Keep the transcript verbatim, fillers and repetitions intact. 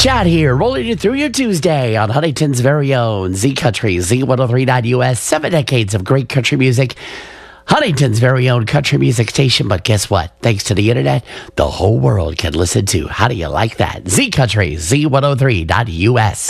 Chad here, rolling you through your Tuesday on Huntington's very own Z Country, Z one oh three point nine U S, seven decades of great country music. Huntington's very own country music station, but guess what? Thanks to the internet, the whole world can listen to. How do you like that? Z Country, Z one oh three point nine U S.